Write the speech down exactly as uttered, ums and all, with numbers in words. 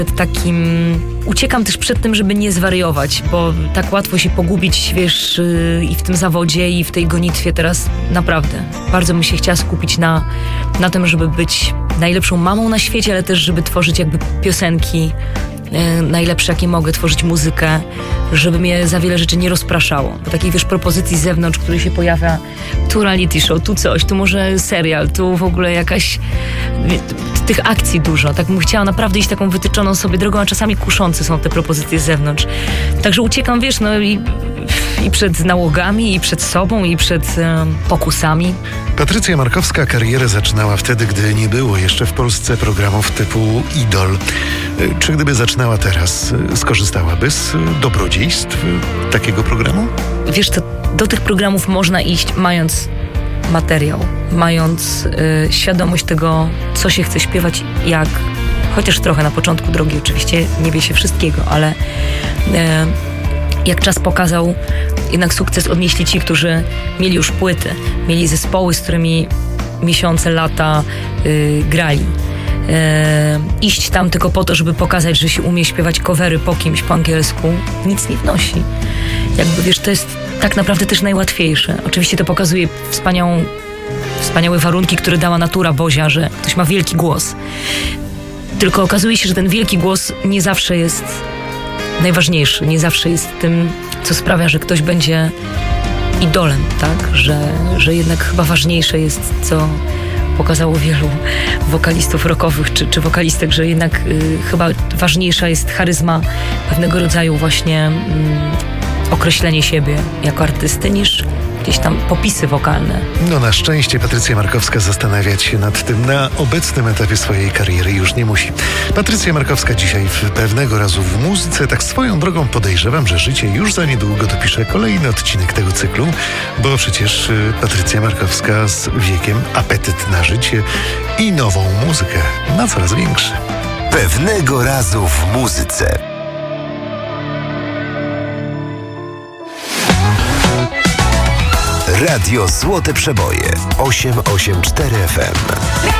takim... Uciekam też przed tym, żeby nie zwariować, bo tak łatwo się pogubić, wiesz, i w tym zawodzie, i w tej gonitwie teraz naprawdę. Bardzo bym się chciała skupić na, na tym, żeby być najlepszą mamą na świecie, ale też, żeby tworzyć jakby piosenki e, najlepsze, jakie mogę, tworzyć muzykę, żeby mnie za wiele rzeczy nie rozpraszało. Bo takich, wiesz, propozycji z zewnątrz, który się pojawia, tu reality show, tu coś, tu może serial, tu w ogóle jakaś... Tych akcji dużo. Tak bym chciała naprawdę iść taką wytyczoną sobie drogą, a czasami kuszące są te propozycje z zewnątrz. Także uciekam, wiesz, no i, i przed nałogami, i przed sobą, i przed um, pokusami. Patrycja Markowska karierę zaczynała wtedy, gdy nie było jeszcze w Polsce programów typu Idol. Czy gdyby zaczynała teraz, skorzystałaby z dobrodziejstw takiego programu? Wiesz, to do tych programów można iść, mając materiał, mając y, świadomość tego, co się chce śpiewać, jak, chociaż trochę na początku drogi, oczywiście nie wie się wszystkiego, ale y, jak czas pokazał, jednak sukces odnieśli ci, którzy mieli już płyty, mieli zespoły, z którymi miesiące, lata y, grali. E, iść tam tylko po to, żeby pokazać, że się umie śpiewać covery po kimś po angielsku, nic nie wnosi. Jakby, wiesz, to jest tak naprawdę też najłatwiejsze. Oczywiście to pokazuje wspaniałą, wspaniałe warunki, które dała natura Bozia, że ktoś ma wielki głos. Tylko okazuje się, że ten wielki głos nie zawsze jest najważniejszy, nie zawsze jest tym, co sprawia, że ktoś będzie idolem, tak? Że, że jednak chyba ważniejsze jest, co pokazało wielu wokalistów rockowych czy, czy wokalistek, że jednak y, chyba ważniejsza jest charyzma, pewnego rodzaju właśnie y, określenie siebie jako artysty, niż gdzieś tam popisy wokalne. No na szczęście Patrycja Markowska zastanawiać się nad tym na obecnym etapie swojej kariery już nie musi. Patrycja Markowska dzisiaj w Pewnego razu w muzyce. Tak swoją drogą podejrzewam, że życie już za niedługo dopisze kolejny odcinek tego cyklu, bo przecież y, Patrycja Markowska z wiekiem apetyt na życie i nową muzykę ma coraz większy. Pewnego razu w muzyce. Radio Złote Przeboje osiem osiem cztery F M.